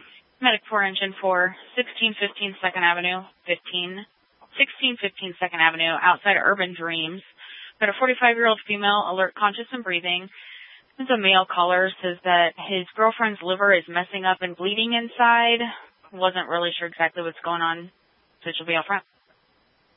Medic 4 Engine 4, 1615 2nd Avenue, 1615 2nd Avenue, outside Urban Dreams. Got a 45-year-old female, alert, conscious, and breathing. It's a male caller, says that his girlfriend's liver is messing up and bleeding inside. Wasn't really sure exactly what's going on, so she'll be out front.